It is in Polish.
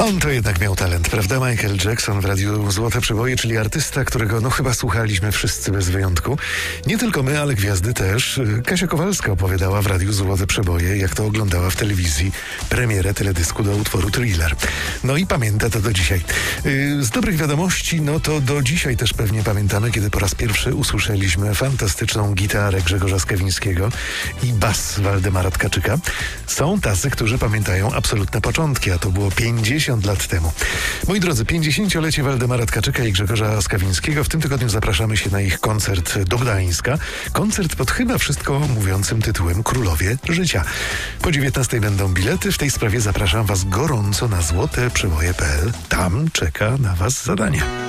On to jednak miał talent, prawda? Michael Jackson w Radiu Złote Przeboje, czyli artysta, którego chyba słuchaliśmy wszyscy bez wyjątku. Nie tylko my, ale gwiazdy też. Kasia Kowalska opowiadała w Radiu Złote Przeboje, jak to oglądała w telewizji premierę teledysku do utworu Thriller. No i pamięta to do dzisiaj. Z dobrych wiadomości, no to do dzisiaj też pewnie pamiętamy, kiedy po raz pierwszy usłyszeliśmy fantastyczną gitarę Grzegorza Skawińskiego i bas Waldemara Tkaczyka. Są tacy, którzy pamiętają absolutne początki, a to było 50 lat temu. Moi drodzy, 50-lecie Waldemara Tkaczyka i Grzegorza Skawińskiego. W tym tygodniu zapraszamy się na ich koncert do Gdańska. Koncert pod chyba wszystko mówiącym tytułem Królowie Życia. Po 19 będą bilety. W tej sprawie zapraszam Was gorąco na złoteprzeboje.pl. Tam czeka na Was zadanie.